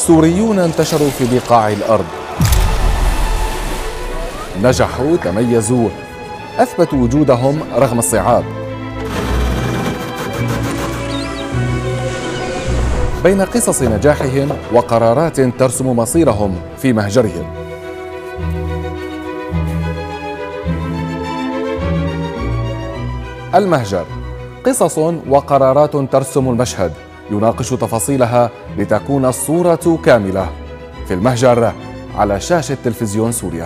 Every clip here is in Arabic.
سوريون انتشروا في بقاع الأرض، نجحوا، تميزوا، أثبتوا وجودهم رغم الصعاب. بين قصص نجاحهم وقرارات ترسم مصيرهم في مهجرهم. المهجر، قصص وقرارات ترسم المشهد، يناقش تفاصيلها لتكون الصورة كاملة. في المهجر على شاشة تلفزيون سوريا.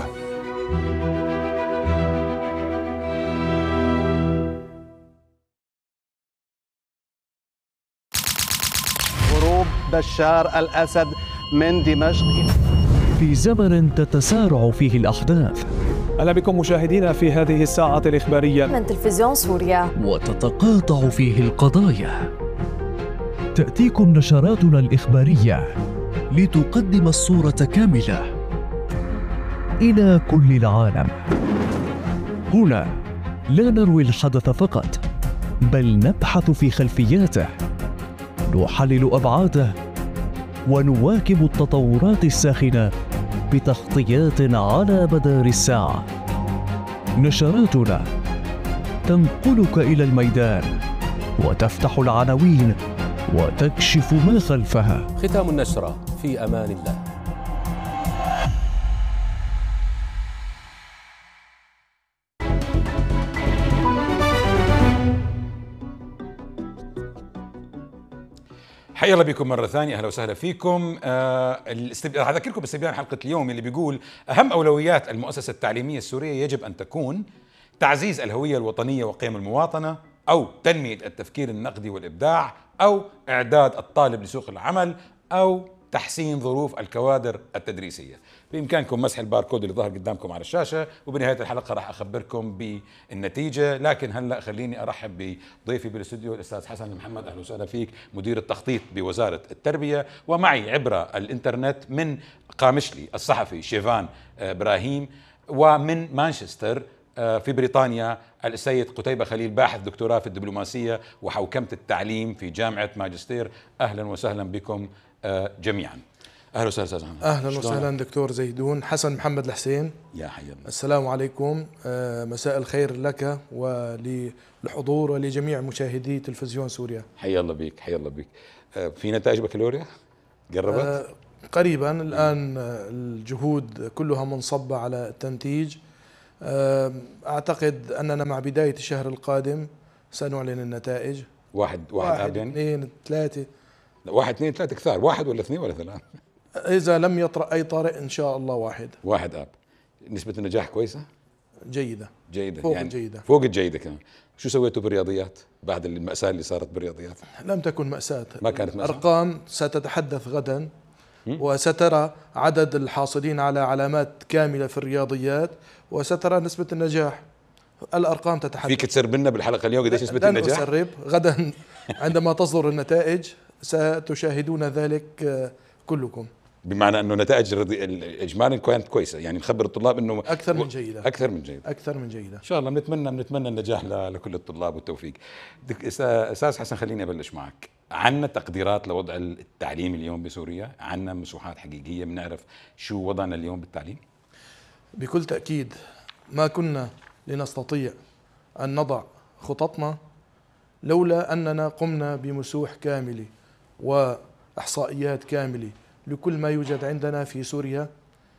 هروب بشار الأسد من دمشق. في زمن تتسارع فيه الأحداث، أهلا بكم مشاهدينا في هذه الساعة الإخبارية من تلفزيون سوريا، وتتقاطع فيه القضايا، تأتيكم نشراتنا الإخبارية لتقدم الصورة كاملة إلى كل العالم. هنا لا نروي الحدث فقط، بل نبحث في خلفياته، نحلل أبعاده، ونواكب التطورات الساخنة بتغطيات على مدار الساعة. نشراتنا تنقلك إلى الميدان وتفتح العناوين وتكشف ما خلفها. ختام النشرة في أمان الله. حيا الله بكم مرة ثانية، أهلا وسهلا فيكم. راح أذكركم باستبيان حلقة اليوم اللي بيقول أهم أولويات المؤسسة التعليمية السورية يجب أن تكون تعزيز الهوية الوطنية وقيم المواطنة، أو تنمية التفكير النقدي والإبداع، أو إعداد الطالب لسوق العمل، أو تحسين ظروف الكوادر التدريسية. بإمكانكم مسح الباركود اللي ظهر قدامكم على الشاشة، وبنهاية الحلقة راح أخبركم بالنتيجة. لكن هلأ خليني أرحب بضيفي بالاستوديو الأستاذ حسن محمد، أهلا وسهلا فيك، مدير التخطيط بوزارة التربية، ومعي عبر الإنترنت من قامشلي الصحفي شيفان إبراهيم، ومن مانشستر في بريطانيا السيد قتيبة خليل، باحث دكتوراه في الدبلوماسية وحوكمة التعليم في جامعة ماجستير. أهلا وسهلا بكم جميعا. أهلا وسهلا أستاذ محمد. أهلا وسهلا دكتور زيدون. حسن محمد الحسين، يا حي الله. السلام عليكم، مساء الخير لك وللحضور ولجميع مشاهدي تلفزيون سوريا. حيا الله بك، حيا الله بك. في نتائج بكالوريا قربت؟ قريبا الآن، الجهود كلها منصبة على التنتيج. أعتقد أننا مع بداية الشهر القادم سنعلن النتائج. واحد 2 3 1 2 3 كثار، 1 ولا 2 ولا 3؟ إذا لم يطرأ أي طارئ إن شاء الله 1 آب. نسبة النجاح كويسة؟ جيدة فوق يعني الجيدة، فوق الجيدة كمان. شو سويتوا بالرياضيات بعد المأساة اللي صارت بالرياضيات؟ لم تكن مأساة، ما كانت مأساة. الأرقام ستتحدث غدا، وسترى عدد الحاصلين على علامات كاملة في الرياضيات، وسترى نسبة النجاح. الأرقام تتحدث. فيك تسرب لنا بالحلقة اليوم قديش نسبة النجاح؟ لن أسرب، غدا عندما تصدر النتائج ستشاهدون ذلك كلكم. بمعنى أنه نتائج الإجمالي كانت كويسة، يعني نخبر الطلاب أنه أكثر من جيدة. أكثر من جيدة. أكثر من جيدة إن شاء الله. بنتمنى النجاح لكل الطلاب والتوفيق. أستاذ حسن، خليني أبلش معك. عنا تقديرات لوضع التعليم اليوم بسوريا؟ عنا مسوحات حقيقية بنعرف شو وضعنا اليوم بالتعليم؟ بكل تأكيد ما كنا لنستطيع أن نضع خططنا لولا أننا قمنا بمسوح كاملة وإحصائيات كاملة لكل ما يوجد عندنا في سوريا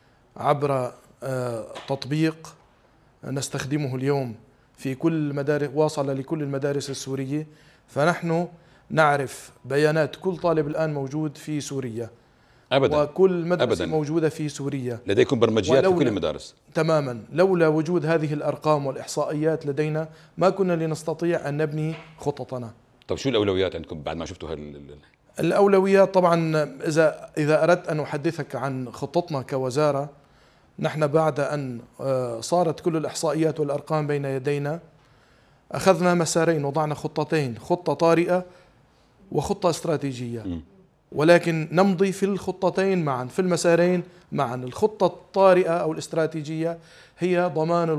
عبر تطبيق نستخدمه اليوم في كل مدارس، واصل لكل المدارس السورية. فنحن نعرف بيانات كل طالب الآن موجود في سوريا أبداً. وكل مدرسة أبداً. موجودة في سوريا. لديكم برمجيات في كل المدارس تماما. لولا وجود هذه الأرقام والإحصائيات لدينا ما كنا لنستطيع أن نبني خططنا. طب شو الأولويات عندكم بعد ما شفتوا الأولويات؟ طبعا إذا أردت أن أحدثك عن خطتنا كوزارة، نحن بعد أن صارت كل الإحصائيات والأرقام بين يدينا أخذنا مسارين، وضعنا خطتين، خطة طارئة وخطة استراتيجية، ولكن نمضي في الخطتين معا، في المسارين معا. الخطة الطارئة أو الاستراتيجية هي ضمان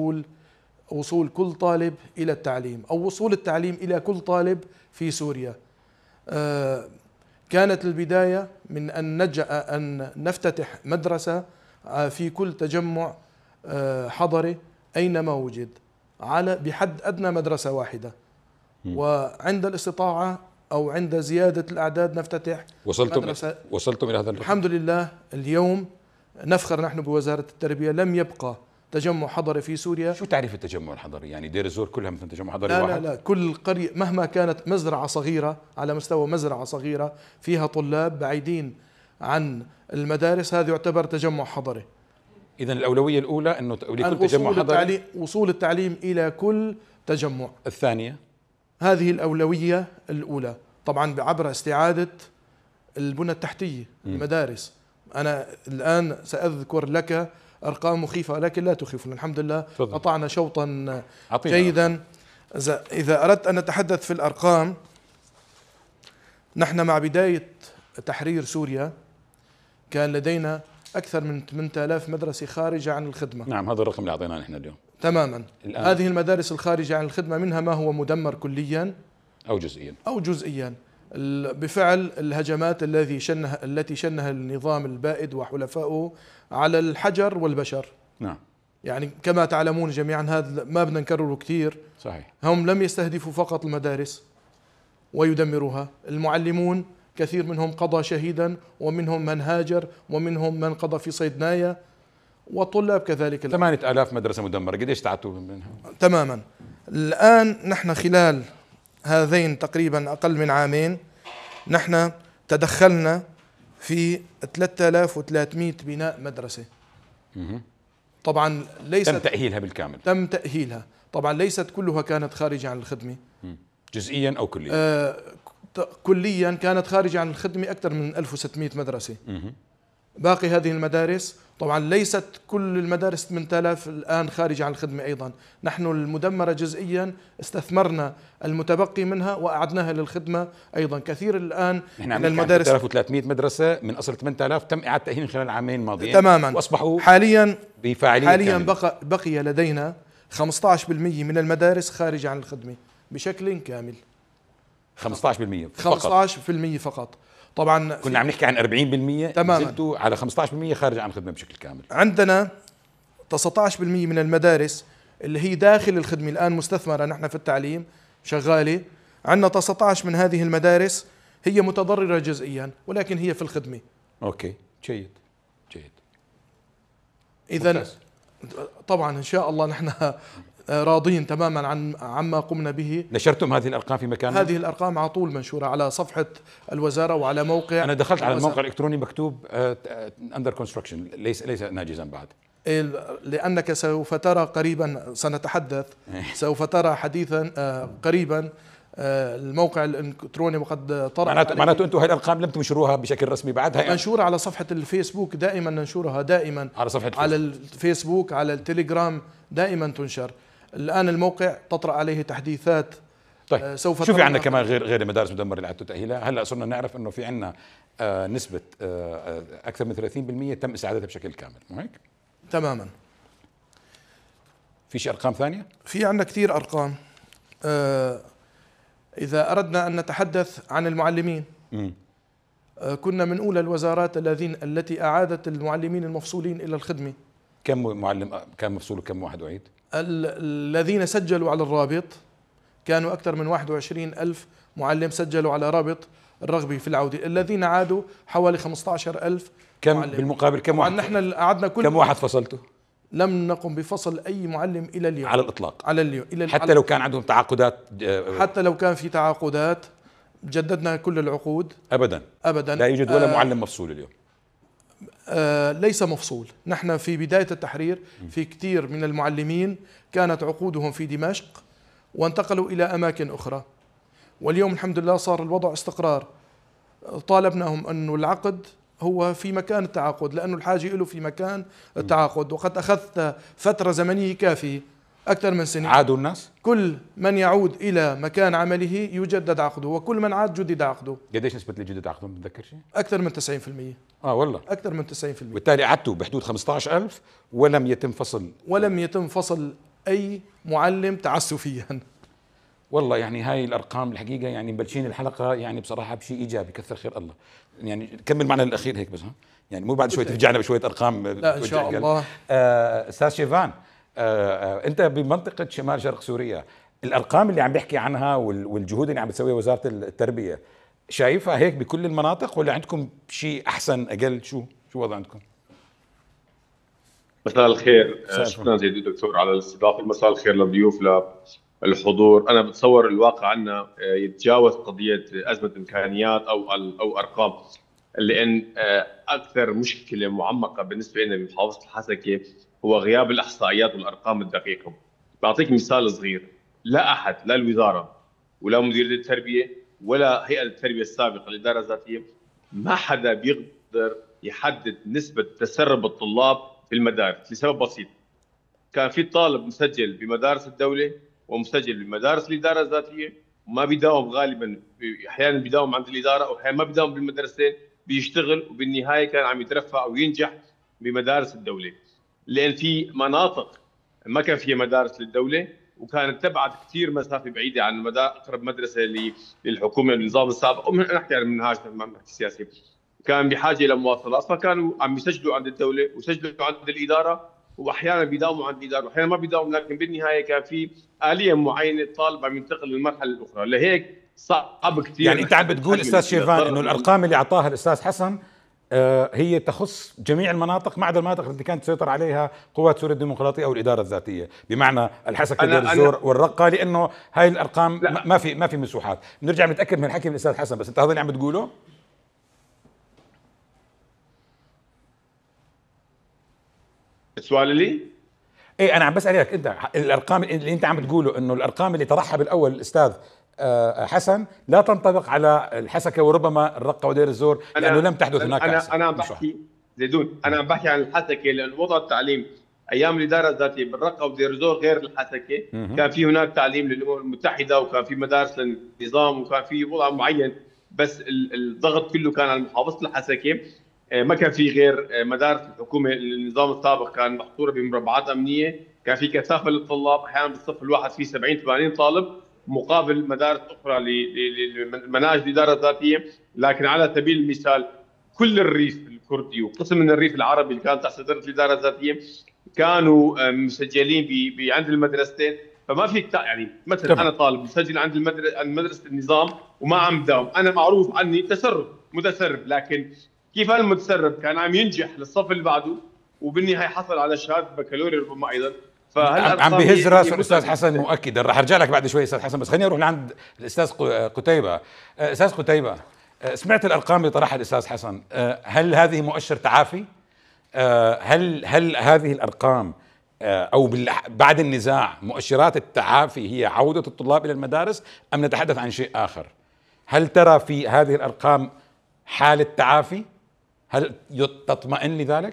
وصول كل طالب إلى التعليم، أو وصول التعليم إلى كل طالب في سوريا. كانت البداية من أن نفتتح مدرسة في كل تجمع حضري أينما وجد، على بحد أدنى مدرسة واحدة، وعند الاستطاعة أو عند زيادة الأعداد نفتتح مدرسة. وصلتم إلى هذا الحمد لله. اليوم نفخر نحن بوزارة التربية، لم يبقى تجمع حضري في سوريا. شو تعريف التجمع الحضري؟ يعني دير الزور كلها مثل تجمع حضري لا واحد؟ لا كل قرية مهما كانت مزرعة صغيرة، على مستوى مزرعة صغيرة فيها طلاب بعيدين عن المدارس، هذا يعتبر تجمع حضري. إذا الأولوية الأولى أنه لكل تجمع حضري وصول التعليم إلى كل تجمع. الثانية هذه الأولوية الأولى، طبعا عبر استعادة البنى التحتية المدارس. أنا الآن سأذكر لك أرقام مخيفة لكن لا تخيفنا، الحمد لله قطعنا شوطا جيدا. إذا أردت أن نتحدث في الأرقام، نحن مع بداية تحرير سوريا كان لدينا أكثر من 8000 مدرسة خارجة عن الخدمة. نعم، هذا الرقم اللي أعطيناه نحن اليوم تماما. هذه المدارس الخارجة عن الخدمة منها ما هو مدمر كليا أو جزئيا بفعل الهجمات التي شنها النظام البائد وحلفائه على الحجر والبشر. نعم، يعني كما تعلمون جميعا، هذا ما بدنا نكرره كثير. صحيح. هم لم يستهدفوا فقط المدارس ويدمروها، المعلمون كثير منهم قضى شهيدا، ومنهم من هاجر، ومنهم من قضى في صيدنايا، والطلاب كذلك. 8000 مدرسة مدمرة، قديش تعتوا منها؟ تماما. الآن نحن خلال هذين تقريبا أقل من عامين نحن تدخلنا في 3300 بناء مدرسة. طبعا ليست تم تأهيلها بالكامل. تم تأهيلها، طبعا ليست كلها كانت خارجة عن الخدمة. جزئيا أو كليا؟ كليا كانت خارجة عن الخدمة أكثر من 1600 مدرسة. باقي هذه المدارس طبعا ليست كل المدارس 8000 الآن خارجة عن الخدمة أيضا. نحن المدمرة جزئيا استثمرنا المتبقي منها وأعدناها للخدمة أيضا. كثير الآن من المدارس 3300 مدرسة من أصل 8000 تم إعادة تأهيل خلال العامين الماضيين تماما، وأصبحوا حاليا بفاعلية حاليا بقي لدينا 15% من المدارس خارجة عن الخدمة بشكل كامل. 15% فقط. 15% فقط. طبعا كنا عم نحكي عن 40%، تماما زدتوا على 15% خارج عن الخدمة بشكل كامل. عندنا 19% من المدارس اللي هي داخل الخدمة الآن مستثمرة، نحن في التعليم شغالة. عندنا 19 من هذه المدارس هي متضررة جزئيا ولكن هي في الخدمة. أوكي، جيد. إذا طبعا إن شاء الله نحن راضين تماما عما قمنا به. نشرتم هذه الأرقام في مكان؟ هذه الأرقام على طول منشورة على صفحة الوزارة وعلى موقع. أنا دخلت على الموقع الإلكتروني مكتوب under construction، ليس ناجزا بعد. لأنك سوف ترى قريبا، سنتحدث سوف ترى حديثا قريبا الموقع الإلكتروني وقد طرح. معناته أنتم هاي الأرقام لم تنشروها بشكل رسمي بعد؟ منشورة على صفحة الفيسبوك، دائما ننشرها، دائما على صفحة على الفيسبوك، على التليجرام، دائما تنشر. الآن الموقع تطرأ عليه تحديثات. طيب سوف شو في عندنا كمان غير المدارس المدمرة اللي عدتوا تأهيلها؟ هلا صرنا نعرف انه في عندنا نسبة اكثر من 30% تم استعادتها بشكل كامل، مو هيك؟ تماما. في شيء ارقام ثانية؟ في عندنا كثير ارقام. اذا اردنا ان نتحدث عن المعلمين، كنا من اولى الوزارات التي اعادت المعلمين المفصولين الى الخدمة. كم معلم كان مفصول وكم واحد أعيد؟ الذين سجلوا على الرابط كانوا أكثر من 21,000 معلم سجلوا على رابط الرغبة في العودة. الذين عادوا حوالي 15,000 كم معلم. بالمقابل كم واحد؟ نحن قعدنا كم واحد فصلته؟ لم نقم بفصل أي معلم إلى اليوم على الإطلاق. على اليوم حتى لو كان عندهم تعاقدات حتى لو كان في تعاقدات جددنا كل العقود. أبدا لا يوجد ولا معلم مفصول اليوم. ليس مفصول. نحن في بداية التحرير في كثير من المعلمين كانت عقودهم في دمشق وانتقلوا إلى أماكن أخرى، واليوم الحمد لله صار الوضع استقرار. طالبناهم أنه العقد هو في مكان التعاقد، لأنه الحاجة له في مكان التعاقد، وقد أخذت فترة زمنية كافية أكثر من سنة. عادوا الناس؟ كل من يعود إلى مكان عمله يجدد عقده، وكل من عاد جدد عقده. قديش نسبة اللي جدد عقدهم بتذكر شيء؟ أكثر من 90%. والله أكثر من 90%. بالتالي عدتوا بحدود 15,000 ولم يتم فصل أي معلم تعسفيا. والله يعني هاي الارقام الحقيقه يعني مبلشين الحلقه يعني بصراحه بشيء ايجابي، كثر خير الله. يعني كمل معنا الاخير هيك بس، ها يعني مو بعد شوي ترجعنا بشويه ارقام. لا ان شاء الله. استاذ شيفان، انت بمنطقه شمال شرق سوريا، الارقام اللي عم بيحكي عنها والجهود اللي عم بتسويها وزاره التربيه شايفها هيك بكل المناطق ولا عندكم شيء احسن اقل؟ شو وضع عندكم؟ مساء الخير، شكرا سيدي الدكتور على الاستضافه. مساء الخير للضيوف للحضور. انا بتصور الواقع عندنا يتجاوز قضيه ازمه امكانيات او ارقام، لان اكثر مشكله معمقه بالنسبه لنا بمحافظه الحسكه هو غياب الاحصائيات والارقام الدقيقه. بعطيك مثال صغير، لا احد، لا الوزاره ولا مديريه التربيه ولا هيئه التربيه السابقه الاداره الذاتيه، ما حدا بيقدر يحدد نسبه تسرب الطلاب في المدارس لسبب بسيط. كان في طالب مسجل بمدارس الدوله ومسجل بمدارس الاداره الذاتيه، وما بيداوم غالبا، احيانا بيداوم عند الاداره واحيانا ما بيداوم بالمدرستين، بيشتغل وبالنهايه كان عم يترفع وينجح بمدارس الدوله. لان في مناطق ما كان فيها مدارس للدوله وكانت تبعد كثير مسافه بعيده عن اقرب مدرسه للحكومه النظام السابق، نحكي عن المنهاج السياسي، كان بحاجه الى مواصلات، فكانوا عم يسجلوا عند الدوله وسجلوا عند الاداره، واحيانا بيداوموا عند الاداره واحيانا ما بيداوموا، لكن بالنهايه كان في اليه معينه الطالب عم ينتقل للمرحله الاخرى، لهيك صعب كثير. يعني انت عم بتقول استاذ شيفان انه الارقام اللي اعطاها الاستاذ حسن هي تخص جميع المناطق ما عدا المناطق التي كانت تسيطر عليها قوات سوريا الديمقراطيه او الاداره الذاتيه، بمعنى الحسكه، دير الزور والرقه، لانه هاي الارقام ما في مسوحات. بنرجع نتاكد من الحكي من الاستاذ حسن، بس انت هذا اللي عم بتقوله. السؤال لي؟ ايه انا عم بسال لك انت الارقام اللي انت عم بتقوله انه الارقام اللي طرحها بالاول الاستاذ حسن لا تنطبق على الحسكه وربما الرقه ودير الزور لانه لم تحدث هناك. انا عم بحكي زيدون، انا عم بحكي عن الحسكه، لان وضع التعليم ايام الاداره الذاتيه بالرقه ودير الزور غير الحسكه. كان في هناك تعليم للامم المتحده وكان في مدارس للنظام وكان في وضع معين، بس الضغط كله كان على محافظه الحسكه. ما كان في غير مدارس الحكومه النظام السابق كان محصوره بمربعات امنيه، كان في كثافه للطلاب، احيانا بالصف الواحد في 70 80 طالب مقابل مدارس اخرى لمناهج الاداره الذاتيه. لكن على سبيل المثال كل الريف الكردي وقسم من الريف العربي اللي كان تحت سيطره الاداره الذاتيه كانوا مسجلين عند المدرستين، فما فيك يعني مثلا انا طالب مسجل عند مدرسه النظام وما عم داوم، انا معروف عني متسرب، لكن كيف المتسرب كان عم ينجح للصف اللي بعده وبالنهايه حصل على شهاده بكالوريا ربما ايضا. عم بيهز راسه الاستاذ حسن مؤكدا. رح ارجع لك بعد شوي استاذ حسن، بس خليني اروح لعند الاستاذ قتيبه. استاذ قتيبه، سمعت الارقام اللي طرحها الاستاذ حسن، هل هذه مؤشر تعافي؟ هل هذه الارقام او بعد النزاع مؤشرات التعافي هي عوده الطلاب الى المدارس ام نتحدث عن شيء اخر؟ هل ترى في هذه الارقام حاله تعافي؟ هل تطمئن لذلك؟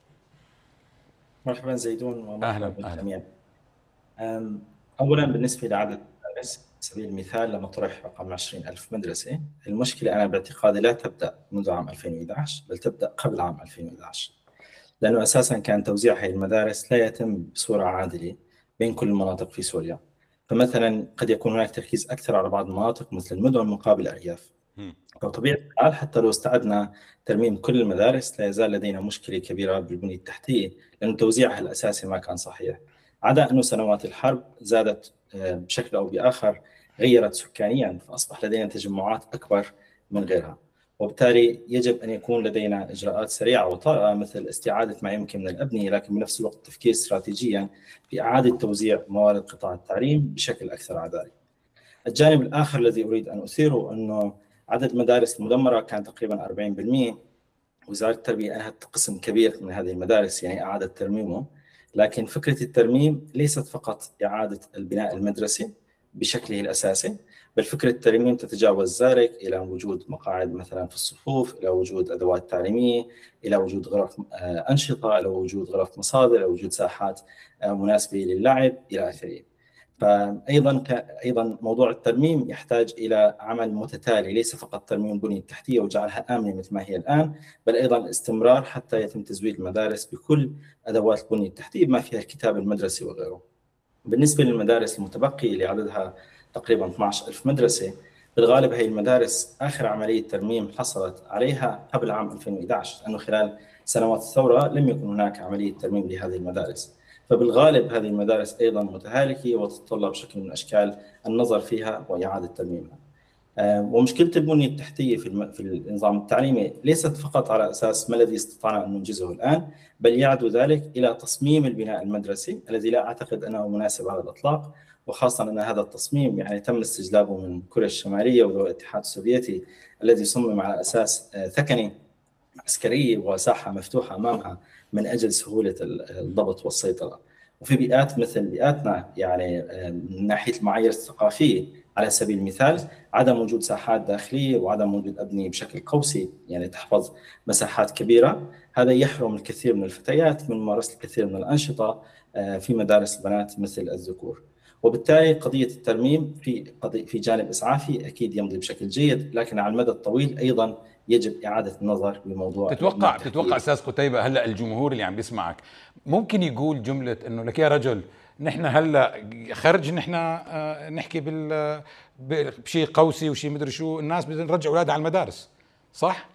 مرحبا زيدون ومرحبا بالجميع. اولا بالنسبه لعدد المدارس، على سبيل المثال لما طرح رقم 20,000 مدرسه، المشكله انا باعتقادي لا تبدا منذ عام 2011 بل تبدا قبل عام 2011، لانه اساسا كان توزيع هذه المدارس لا يتم بصوره عادله بين كل المناطق في سوريا. فمثلا قد يكون هناك تركيز اكثر على بعض المناطق مثل المدن مقابل الارياف. فطبيعة الحال حتى لو استعدنا ترميم كل المدارس لا يزال لدينا مشكلة كبيرة بالبنية التحتية، لأن توزيعها الأساسي ما كان صحيح. عدا أنه سنوات الحرب زادت بشكل أو بآخر، غيرت سكانيا، فأصبح لدينا تجمعات أكبر من غيرها، وبالتالي يجب أن يكون لدينا إجراءات سريعة وطارئة مثل استعادة ما يمكن من الأبنية، لكن بنفس الوقت تفكير استراتيجيا في إعادة توزيع موارد قطاع التعليم بشكل أكثر عدالة. الجانب الآخر الذي أريد أن أثيره أنه عدد المدارس المدمرة كان تقريبا 40%. وزارة التربية أنهت قسم كبير من هذه المدارس، يعني أعادت ترميمه. لكن فكرة الترميم ليست فقط إعادة البناء المدرسي بشكله الأساسي، بل فكرة الترميم تتجاوز ذلك إلى وجود مقاعد مثلا في الصفوف، إلى وجود أدوات تعليمية، إلى وجود غرف أنشطة، إلى وجود غرف مصادر، إلى وجود ساحات مناسبة للعب إلى آخره. فأيضا موضوع الترميم يحتاج إلى عمل متتالي، ليس فقط ترميم البنية التحتية وجعلها آمنة مثل ما هي الآن، بل أيضا الاستمرار حتى يتم تزويد المدارس بكل أدوات البنية التحتية بما فيها الكتاب المدرسي وغيره. بالنسبة للمدارس المتبقية اللي عددها تقريبا 12,000 مدرسة. بالغالب هي المدارس آخر عملية ترميم حصلت عليها قبل عام 2011، لأنه خلال سنوات الثورة لم يكن هناك عملية ترميم لهذه المدارس. فبالغالب هذه المدارس أيضا متهالكة وتتطلب شكل من أشكال النظر فيها وإعادة ترميمها. ومشكلة البنية التحتية في النظام التعليمي ليست فقط على أساس ما الذي استطعنا أن ننجزه الآن، بل يعدو ذلك إلى تصميم البناء المدرسي الذي لا أعتقد أنه مناسب على الإطلاق، وخاصة أن هذا التصميم يعني تم استجلابه من كوريا الشمالية ودول الاتحاد السوفيتي الذي صمم على أساس ثكني عسكرية وساحة مفتوحة أمامها من أجل سهولة الضبط والسيطرة. وفي بيئات مثل بيئاتنا يعني من ناحية المعايير الثقافية على سبيل المثال عدم وجود ساحات داخلية وعدم وجود أبنية بشكل قوسي يعني تحفظ مساحات كبيرة، هذا يحرم الكثير من الفتيات من ممارسة الكثير من الأنشطة في مدارس البنات مثل الذكور. وبالتالي قضية الترميم في جانب إسعافي أكيد يمضي بشكل جيد، لكن على المدى الطويل أيضا يجب إعادة النظر بموضوع. تتوقع أستاذ قتيبة هلأ الجمهور اللي عم بيسمعك ممكن يقول جملة إنه لك يا رجل نحن هلا خرج نحن نحكي بشيء قوسي وشيء مدري شو، الناس بدنا نرجع اولادها على المدارس، صح؟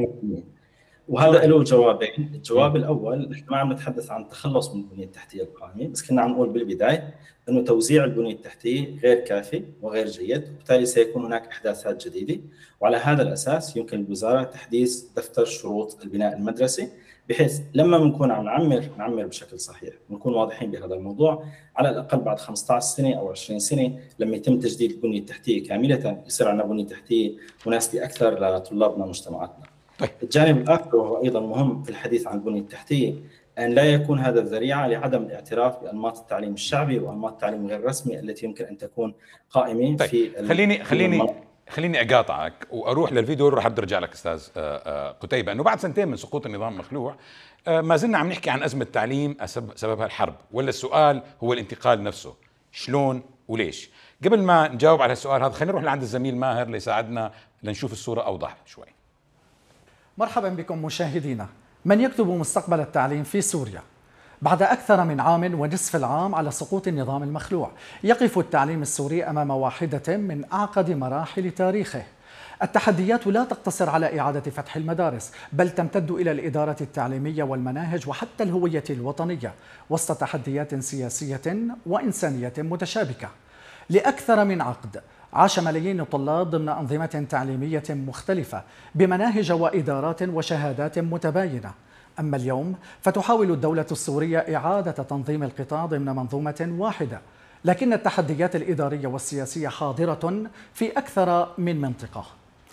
وهذا له جوابين. الجواب الاول نحن ما عم نتحدث عن التخلص من البنيه التحتيه القائمه، بس كنا عم نقول بالبدايه انه توزيع البنيه التحتيه غير كافي وغير جيد، وبالتالي سيكون هناك احداثات جديده، وعلى هذا الاساس يمكن الوزاره تحديث دفتر شروط البناء المدرسي، بحيث لما بنكون عم نعمر بشكل صحيح بنكون واضحين بهذا الموضوع، على الاقل بعد 15 سنه او 20 سنه لما يتم تجديد البنيه التحتيه كامله يصير عندنا بنيه تحتيه مناسبه اكثر لطلابنا ومجتمعاتنا. الجانب الآخر وهو أيضا مهم في الحديث عن البنية التحتية أن لا يكون هذا الذريعة لعدم الاعتراف بأنماط التعليم الشعبي وأنماط التعليم غير الرسمي التي يمكن أن تكون قائمة. في خليني أقاطعك وأروح للفيديو وراح أرجع لك أستاذ قتيبة. أنه بعد سنتين من سقوط النظام المخلوع ما زلنا عم نحكي عن أزمة تعليم سببها الحرب، ولا السؤال هو الانتقال نفسه؟ شلون وليش؟ قبل ما نجاوب على السؤال هذا خلينا نروح لعند الزميل ماهر ليساعدنا لنشوف الصورة أوضح شوي. مرحبا بكم مشاهدينا. من يكتب مستقبل التعليم في سوريا؟ بعد أكثر من عام ونصف العام على سقوط النظام المخلوع، يقف التعليم السوري أمام واحدة من أعقد مراحل تاريخه. التحديات لا تقتصر على إعادة فتح المدارس، بل تمتد إلى الإدارة التعليمية والمناهج وحتى الهوية الوطنية، وسط تحديات سياسية وإنسانية متشابكة. لأكثر من عقد عاش ملايين الطلاب ضمن أنظمة تعليمية مختلفة بمناهج وإدارات وشهادات متباينة. أما اليوم فتحاول الدولة السورية إعادة تنظيم القطاع ضمن منظومة واحدة، لكن التحديات الإدارية والسياسية حاضرة في أكثر من منطقة.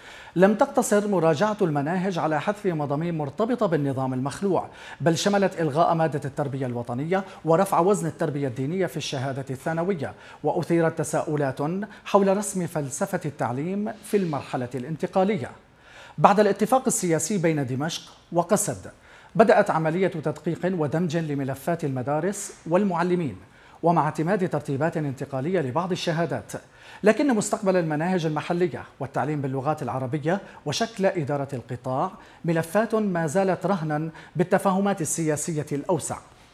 لم تقتصر مراجعة المناهج على حذف مضامين مرتبطة بالنظام المخلوع، بل شملت إلغاء مادة التربية الوطنية ورفع وزن التربية الدينية في الشهادة الثانوية، وأثيرت تساؤلات حول رسم فلسفة التعليم في المرحلة الانتقالية. بعد الاتفاق السياسي بين دمشق وقسد، بدأت عملية تدقيق ودمج لملفات المدارس والمعلمين، ومع اعتماد ترتيبات انتقالية لبعض الشهادات، لكن مستقبل المناهج المحلية والتعليم باللغات العربية وشكل إدارة القطاع ملفات ما زالت رهنا بالتفاهمات السياسية الأوسع.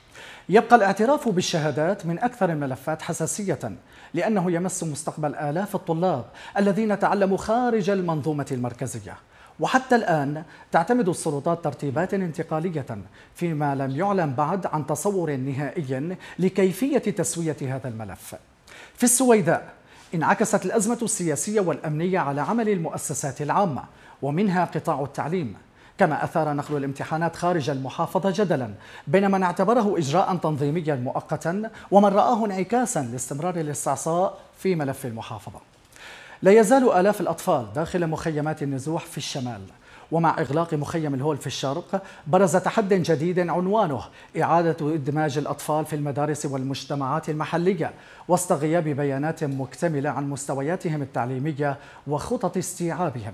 يبقى الاعتراف بالشهادات من أكثر الملفات حساسية، لأنه يمس مستقبل آلاف الطلاب الذين تعلموا خارج المنظومة المركزية. وحتى الآن تعتمد السلطات ترتيبات انتقالية، فيما لم يعلن بعد عن تصور نهائي لكيفية تسوية هذا الملف. في السويداء انعكست الأزمة السياسية والأمنية على عمل المؤسسات العامة، ومنها قطاع التعليم، كما أثار نقل الامتحانات خارج المحافظة جدلا بين من اعتبره إجراء تنظيميا مؤقتا ومن رآه انعكاسا لاستمرار الاستعصاء في ملف المحافظة. لا يزال آلاف الأطفال داخل مخيمات النزوح في الشمال، ومع إغلاق مخيم الهول في الشرق برز تحد جديد عنوانه إعادة إدماج الأطفال في المدارس والمجتمعات المحلية، وسط غياب بيانات مكتملة عن مستوياتهم التعليمية وخطط استيعابهم.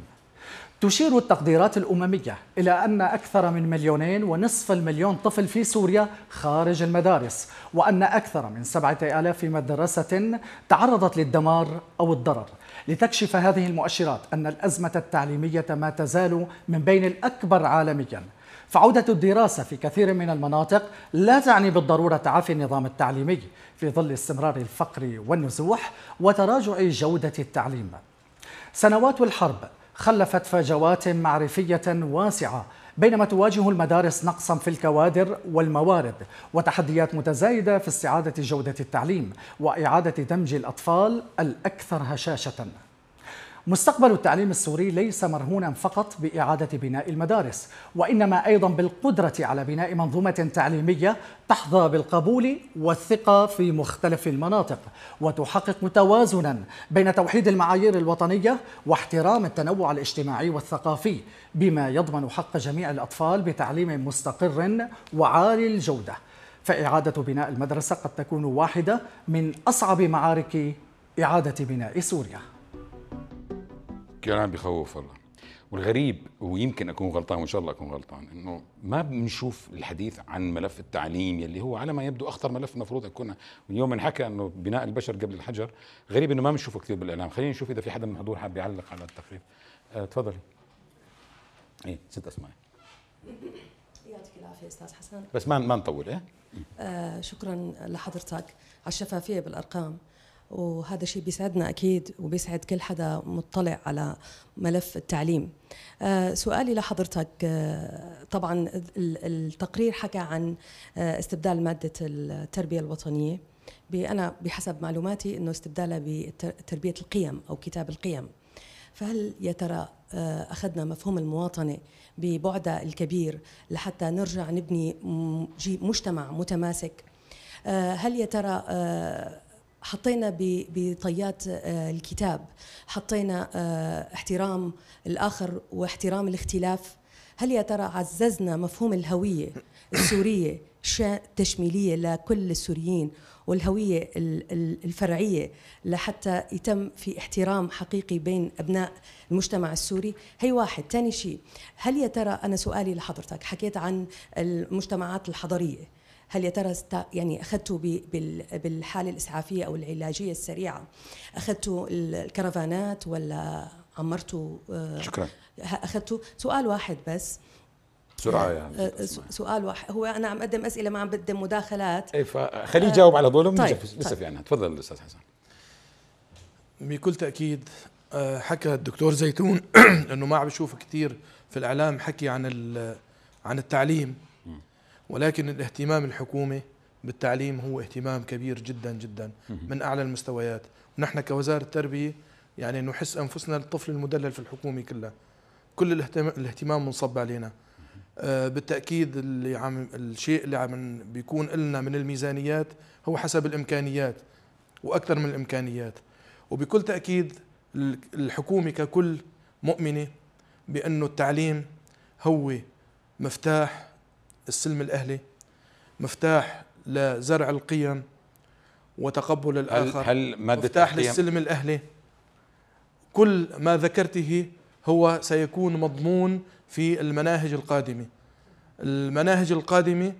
تشير التقديرات الأممية إلى أن أكثر من 2.5 مليون طفل في سوريا خارج المدارس، وأن أكثر من 7,000 مدرسة تعرضت للدمار أو الضرر. لتكشف هذه المؤشرات أن الأزمة التعليمية ما تزال من بين الأكبر عالميا، فعودة الدراسة في كثير من المناطق لا تعني بالضرورة تعافي النظام التعليمي في ظل استمرار الفقر والنزوح وتراجع جودة التعليم. سنوات الحرب خلفت فجوات معرفية واسعة، بينما تواجه المدارس نقصا في الكوادر والموارد وتحديات متزايدة في استعادة جودة التعليم وإعادة دمج الأطفال الأكثر هشاشة. مستقبل التعليم السوري ليس مرهونا فقط بإعادة بناء المدارس، وإنما أيضا بالقدرة على بناء منظومة تعليمية تحظى بالقبول والثقة في مختلف المناطق، وتحقق توازنا بين توحيد المعايير الوطنية واحترام التنوع الاجتماعي والثقافي، بما يضمن حق جميع الأطفال بتعليم مستقر وعالي الجودة. فإعادة بناء المدرسة قد تكون واحدة من أصعب معارك إعادة بناء سوريا. كلام بخوف والله. والغريب، ويمكن اكون غلطان وان شاء الله اكون غلطان، انه ما بنشوف الحديث عن ملف التعليم يلي هو على ما يبدو اخطر ملف المفروض يكون. واليوم انحكى انه بناء البشر قبل الحجر، غريب انه ما بنشوفه كثير بالاعلام. خلينا نشوف اذا في حدا من الحضور حاب يعلق على التقرير. تفضلي. ايه ست اسماء. يعطيك العافيه استاذ حسن. بس ما نطول. شكرا لحضرتك على الشفافيه بالارقام، وهذا شيء بيسعدنا أكيد وبيسعد كل حدا مطلع على ملف التعليم. سؤالي لحضرتك، طبعا التقرير حكى عن استبدال مادة التربية الوطنية، أنا بحسب معلوماتي أنه استبدالها بتربية القيم أو كتاب القيم. فهل يا ترى أخذنا مفهوم المواطنة ببعدها الكبير لحتى نرجع نبني مجتمع متماسك؟ هل يا ترى حطينا بطيات الكتاب، حطينا احترام الآخر واحترام الاختلاف؟ هل يا ترى عززنا مفهوم الهوية السورية التشميلية لكل السوريين والهوية الفرعية لحتى يتم في احترام حقيقي بين أبناء المجتمع السوري؟ هي واحد. تاني شيء، هل يا ترى، أنا سؤالي لحضرتك حكيت عن المجتمعات الحضرية، هل يا ترى يعني أخذتوا بالحالة الإسعافية أو العلاجية السريعة أخذتوا الكرفانات ولا عمرتوا؟ شكرا. أخذتوا؟ سؤال واحد بس بسرعة يعني. سؤال واحد، هو أنا عم أقدم أسئلة ما عم بقدم مداخلات. إيه، فخليه يجاوب على ظلم. طيب. لسه في عنا. تفضل الأستاذ حسن. بكل تأكيد حكى الدكتور زيتون أنه ما عم بشوف كثير في الإعلام حكي عن التعليم، ولكن الاهتمام الحكومي بالتعليم هو اهتمام كبير جدا جدا من أعلى المستويات. ونحن كوزارة التربية يعني نحس أنفسنا الطفل المدلل في الحكومة كلها، كل الاهتمام منصب علينا. بالتأكيد الشيء اللي عم بيكون لنا من الميزانيات هو حسب الإمكانيات وأكثر من الإمكانيات. وبكل تأكيد الحكومة ككل مؤمنة بأنه التعليم هو مفتاح السلم الأهلي، مفتاح لزرع القيم وتقبل الآخر، هل مفتاح للسلم الأهلي. كل ما ذكرته هو سيكون مضمون في المناهج القادمة. المناهج القادمة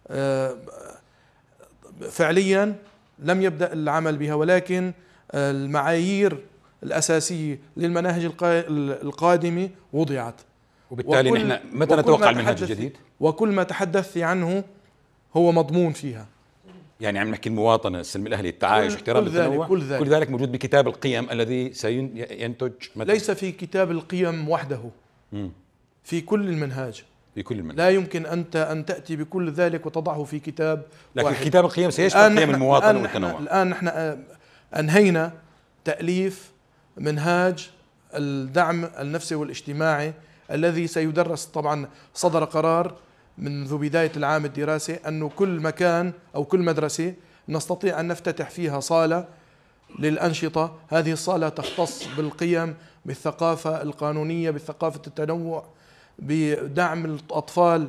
فعليا لم يبدأ العمل بها، ولكن المعايير الأساسية للمناهج القادمة وضعت، وبالتالي نحن متى نتوقع المنهاج الجديد؟ وكل ما تحدثت عنه هو مضمون فيها. يعني عم نحكي المواطنة، السلم الأهلي، التعايش، احترام التنوع، كل ذلك موجود بكتاب القيم الذي سينتج متى؟ ليس في كتاب القيم وحده، في كل المنهاج. في كل المنهاج. لا يمكن أنت أن تأتي بكل ذلك وتضعه في كتاب لكن واحد. كتاب القيم سيشمل قيم المواطنة والتنوع. الآن نحن أنهينا تأليف منهاج الدعم النفسي والاجتماعي الذي سيدرس. طبعا صدر قرار منذ بداية العام الدراسي أنه كل مكان أو كل مدرسة نستطيع أن نفتتح فيها صالة للأنشطة. هذه الصالة تختص بالقيم، بالثقافة القانونية، بالثقافة التنوع، بدعم الأطفال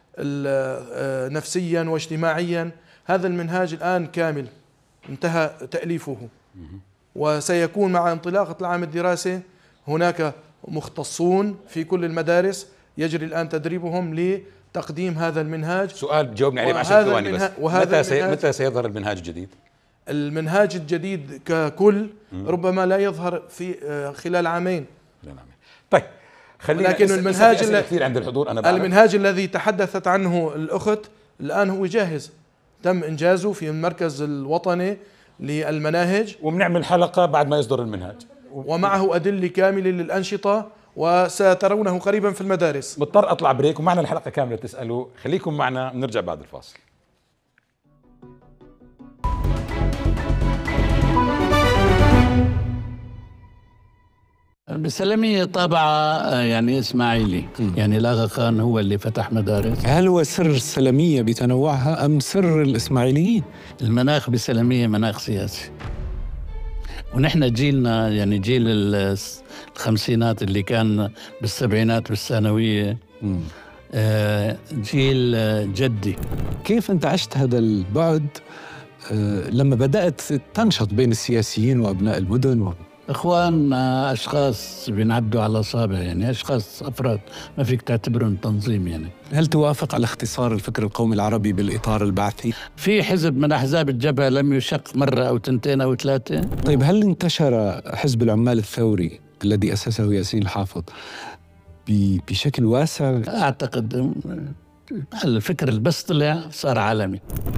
نفسيا واجتماعيا. هذا المنهاج الآن كامل انتهى تأليفه، وسيكون مع انطلاقة العام الدراسي هناك مختصون في كل المدارس يجري الآن تدريبهم لتقديم هذا المنهاج. سؤال جاوبني عليه ب10 ثواني بس. متى سيظهر المنهاج الجديد؟ المنهاج الجديد ككل ربما لا يظهر في خلال عامين. طيب، لكن المنهاج كثير عند الحضور أنا بعرف. المنهاج الذي تحدثت عنه الأخت الآن هو جاهز، تم إنجازه في المركز الوطني للمناهج، وبنعمل حلقة بعد ما يصدر المنهاج ومعه أدلة كاملة للأنشطة، وسترونه قريبا في المدارس. مضطر أطلع بريك ومعنا الحلقة كاملة تسألوا، خليكم معنا نرجع بعد الفاصل. بسلمية طابع يعني إسماعيلي، يعني لاغا خان هو اللي فتح مدارس. هل هو سر السلمية بتنوعها أم سر الإسماعيليين؟ المناخ بسلمية مناخ سياسي، ونحن جيلنا يعني جيل الخمسينات اللي كان بالسبعينات بالثانوية، جيل جدي. كيف أنت عشت هذا البعد لما بدأت تنشط بين السياسيين وأبناء المدن؟ إخوان أشخاص بينعدوا على أصابع، يعني أشخاص أفراد ما فيك تعتبرهم تنظيم. يعني هل توافق على اختصار الفكر القومي العربي بالإطار البعثي؟ في حزب من أحزاب الجبهة لم يشق مرة أو تنتين أو ثلاثة. طيب هل انتشر حزب العمال الثوري الذي أسسه ياسين الحافظ بشكل واسع؟ أعتقد الفكر اللي بس طلع صار عالمي.